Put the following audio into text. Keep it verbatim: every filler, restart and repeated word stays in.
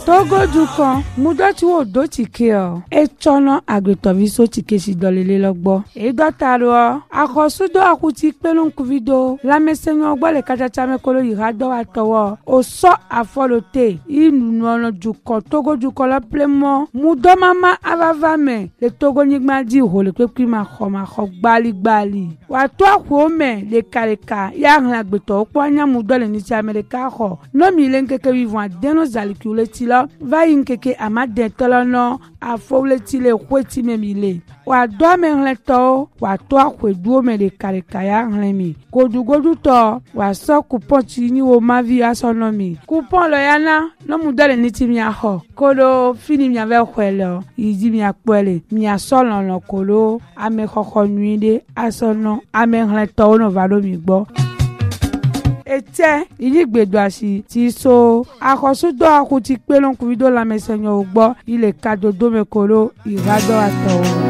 Togo dukan mudoti wo do tike o e chono agbetovi so tike si dolele logbo e dotaro akosudo akuti pelon kuvido la mesenyo gbo le kachacha me kolo irado atowo o so afolote inu ono dukan Togo dukan la plemo mudo mama avava me le Togo nigma di ho le pepi ma kho ma kho gbali gbali wa to akwo me le kareka ya ran agbeto po anya mudo le ni ti America kho no mi le nkeke vivant deno zalikule ti va inkeke amade tolono afowleti le kweti memile wa do me hleto wa to akweduo me le kareka ya hlemi godugodu to wa so coupon ti ni wo mavi asonomi coupon lo yana no mudole ni ti mi aho kolo fini mi ave kwelo idi mi apele mi asolon lo kolo ame khokho nuide asono ame hleto no va do mi gbo ete iligbedo asi ti so akosudo akuti pelon kuvido la mesenyo ugbo ile kadodo mekolo irado ato.